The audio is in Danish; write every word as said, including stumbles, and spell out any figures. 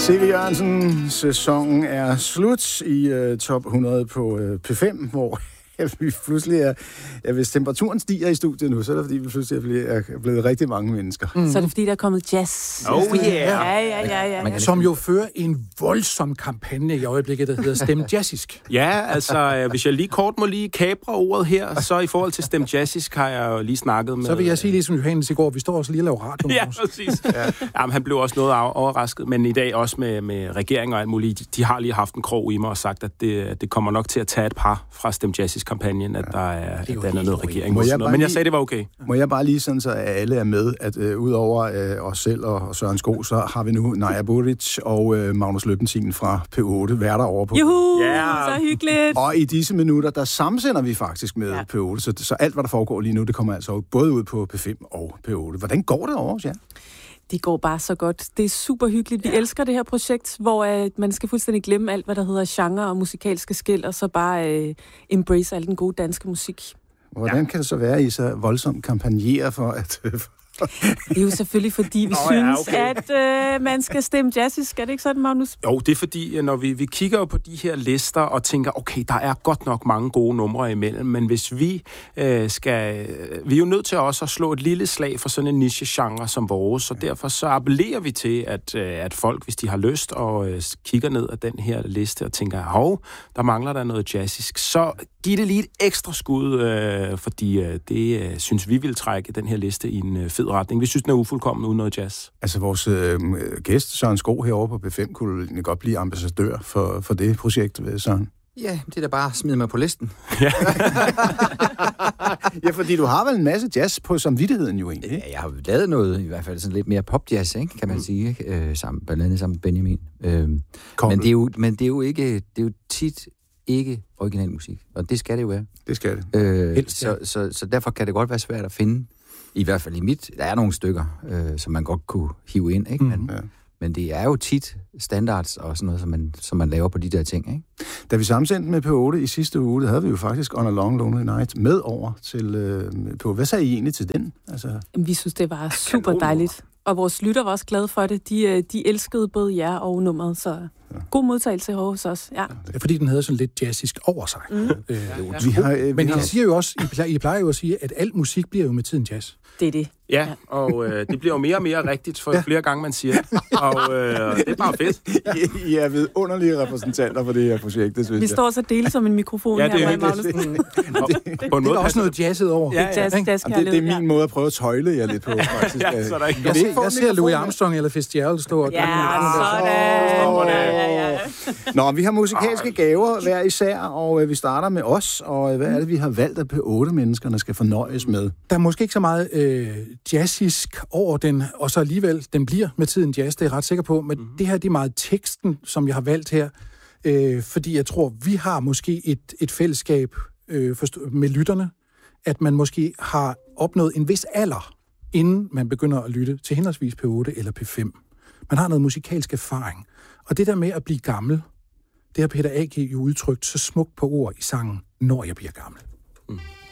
C V Jørgensen, sæsonen er slut i uh, top hundrede på uh, P fem, hvor vi pludselig er, ja, hvis temperaturen stiger i studiet nu, så er det fordi, vi pludselig er blevet, er blevet rigtig mange mennesker. Mm. Så er det fordi, der er kommet jazz. Oh yeah! Ja, ja, ja, ja, ja. Som jo fører en voldsom kampagne i øjeblikket, der hedder Stem Jazzisk. Ja, altså, hvis jeg lige kort må lige kapre ordet her, så i forhold til Stem Jazzisk har jeg jo lige snakket med... Så vil jeg sige ligesom Johannes i går, vi står også lige og laver radio. Ja, præcis. Ja. Jamen, han blev også noget overrasket, men i dag også med, med regeringen og alt muligt. De, de har lige haft en krog i mig og sagt, at det, det kommer nok til at tage et par fra Stem Jazzisk-kampagnen, at der er, at der er noget regering. Jeg men jeg sagde, det var okay. Må jeg bare lige sådan, så alle er med, at øh, udover øh, os selv og, og Søren Sko, så har vi nu Naja Buric og øh, Magnus Løbbentin fra P otte værter over på. Juhu, yeah. Så hyggeligt. Og i disse minutter, der samsender vi faktisk med ja. P otte, så, så alt, hvad der foregår lige nu, det kommer altså både ud på P fem og P otte. Hvordan går det over os, ja? Det går bare så godt. Det er super hyggeligt. Vi ja. elsker det her projekt, hvor øh, man skal fuldstændig glemme alt, hvad der hedder genre og musikalske skil, og så bare øh, embrace al den gode danske musik. Hvordan ja. kan det så være, at I så voldsomt kampagnerer for at... Det er jo selvfølgelig, fordi vi oh, synes, ja, okay. at øh, man skal stemme jazzisk. Er det ikke sådan, Magnus? Jo, det er fordi, når vi, vi kigger jo på de her lister og tænker, okay, der er godt nok mange gode numre imellem, men hvis vi øh, skal... Vi er jo nødt til også at slå et lille slag for sådan en niche-genre som vores, så derfor så appellerer vi til, at, øh, at folk, hvis de har lyst og øh, kigger ned af den her liste og tænker, hov, der mangler der noget jazzisk, så giv det lige et ekstra skud, øh, fordi øh, det øh, synes vi vil trække den her liste i en øh, fed retning. Vi synes, den er ufuldkommen uden noget jazz. Altså, vores øh, gæst, Søren Sko, herovre på P fem, kunne godt blive ambassadør for, for det projekt, Søren. Ja, det er da bare at smide mig på listen. Ja. Ja, fordi du har vel en masse jazz på samvittigheden jo egentlig. Ja, jeg har lavet noget, i hvert fald sådan lidt mere popjazz, ikke, kan man mm. sige, øh, sammen, blandt andet sammen med Benjamin. Øh, men, det er jo, men det er jo ikke, det er jo tit ikke original musik, og det skal det jo være. Det skal det. Øh, Helst, så, så, så, så derfor kan det godt være svært at finde, i hvert fald i mit, der er nogle stykker, øh, som man godt kunne hive ind, ikke? Men, mm. ja. men det er jo tit standards og sådan noget, som man, som man laver på de der ting, ikke? Da vi sammensendte med P otte i sidste uge, der havde vi jo faktisk On a Long Lonely Night med over til øh, på. Hvad sagde I egentlig til den? Altså... Vi synes, det var super dejligt. Og vores lytter var også glade for det. De, de elskede både jer og nummeret, så ja. god modtagelse hos os. Ja. Det er fordi, den havde sådan lidt jazzisk over sig. Mm. Øh, ja, ja. Vi har, øh, Men vi har... I siger jo også, I plejer, I plejer jo at sige, at al musik bliver jo med tiden jazz. Det er det. Ja, og øh, det bliver jo mere og mere rigtigt, for ja. flere gange man siger det. Og øh, det er bare fedt. I, I er vidunderlige repræsentanter for det her projekt, det synes Vi jeg. står så delt som en mikrofon ja, det her, er Magnus. det, det, på en måde, det er også noget jazzet over. Ja, ja. Jazz, jazz, det, det er min ja. måde at prøve at tøjle jer lidt på, faktisk. Ja, så der ikke jeg, ser, jeg ser Louis Armstrong eller Fitzgerald stå og... Ja, sådan. Ja, ja. Nå, vi har musikalske gaver hver især, og øh, vi starter med os, og øh, hvad er det, vi har valgt, at P otte-menneskerne skal fornøjes med? Der er måske ikke så meget øh, jazzisk over den, og så alligevel, den bliver med tiden jazz, det er jeg ret sikker på, men mm-hmm. det her, det er meget teksten, som jeg har valgt her, øh, fordi jeg tror, vi har måske et, et fællesskab øh, med lytterne, at man måske har opnået en vis alder, inden man begynder at lytte til henholdsvis P otte eller P fem. Man har noget musikalsk erfaring, og det der med at blive gammel, det har Peter A G jo udtrykt så smukt på ord i sangen, Når jeg bliver gammel. Mm.